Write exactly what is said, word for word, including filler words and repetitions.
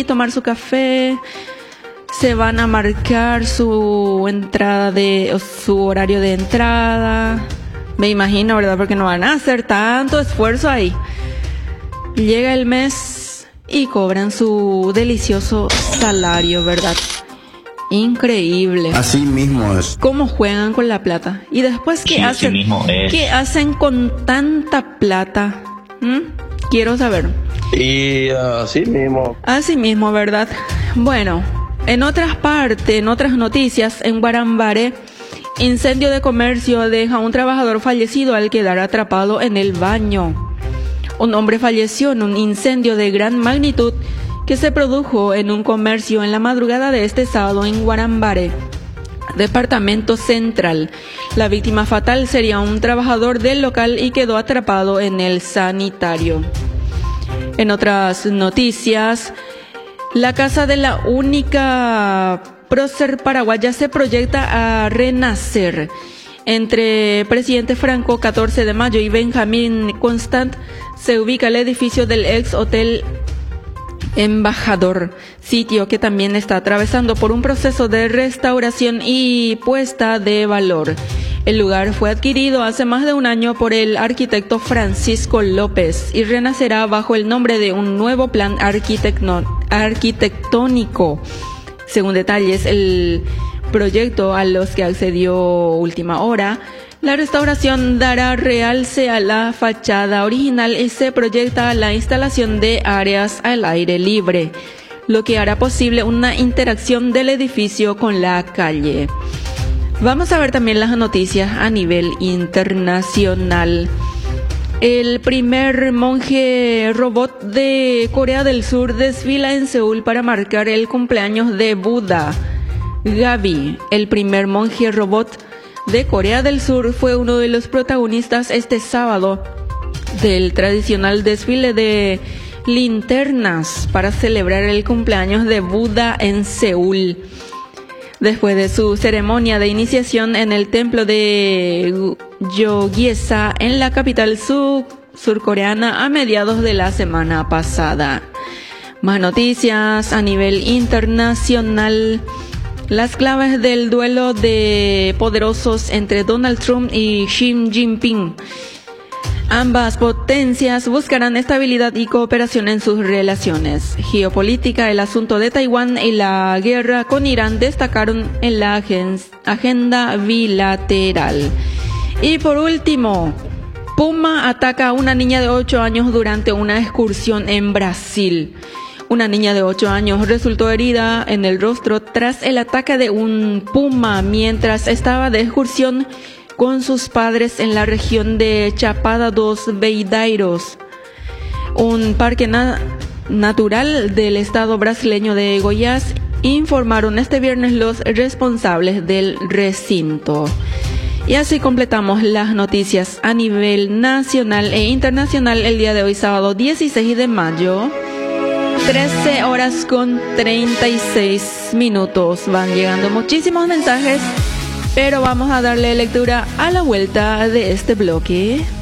tomar su café, se van a marcar su entrada de, su horario de entrada. Me imagino, ¿verdad? Porque no van a hacer tanto esfuerzo ahí. Llega el mes y cobran su delicioso salario, ¿verdad? Increíble. Así mismo es. ¿Cómo juegan con la plata? Y después, ¿qué Sí, hacen? así mismo es. ¿Qué hacen con tanta plata? ¿Mm? Quiero saber. Y así mismo. Así mismo, ¿verdad? Bueno, en otras partes, en otras noticias, en Guarambaré, incendio de comercio deja a un trabajador fallecido al quedar atrapado en el baño. Un hombre falleció en un incendio de gran magnitud que se produjo en un comercio en la madrugada de este sábado en Guarambaré, departamento central. La víctima fatal sería un trabajador del local y quedó atrapado en el sanitario. En otras noticias, la casa de la única prócer paraguaya se proyecta a renacer. Entre Presidente Franco, catorce de mayo, y Benjamín Constant se ubica el edificio del ex hotel Embajador, sitio que también está atravesando por un proceso de restauración y puesta de valor. El lugar fue adquirido hace más de un año por el arquitecto Francisco López y renacerá bajo el nombre de un nuevo plan arquitectónico. Según detalles, el proyecto a los que accedió Última Hora, la restauración dará realce a la fachada original y se proyecta la instalación de áreas al aire libre, lo que hará posible una interacción del edificio con la calle. Vamos a ver también las noticias a nivel internacional. El primer monje robot de Corea del Sur desfila en Seúl para marcar el cumpleaños de Buda. Gaby, el primer monje robot de Corea del Sur, fue uno de los protagonistas este sábado del tradicional desfile de linternas para celebrar el cumpleaños de Buda en Seúl. Después de su ceremonia de iniciación en el templo de Gyeonggi-sa en la capital sur surcoreana a mediados de la semana pasada. Más noticias a nivel internacional. Las claves del duelo de poderosos entre Donald Trump y Xi Jinping. Ambas potencias buscarán estabilidad y cooperación en sus relaciones. Geopolítica, el asunto de Taiwán y la guerra con Irán destacaron en la agenda bilateral. Y por último, Puma ataca a una niña de ocho años durante una excursión en Brasil. Una niña de ocho años resultó herida en el rostro tras el ataque de un puma mientras estaba de excursión con sus padres en la región de Chapada dos Veadeiros, un parque na- natural del estado brasileño de Goiás, informaron este viernes los responsables del recinto. Y así completamos las noticias a nivel nacional e internacional el día de hoy, sábado dieciséis de mayo. trece horas con treinta y seis minutos. Van llegando muchísimos mensajes, pero vamos a darle lectura a la vuelta de este bloque.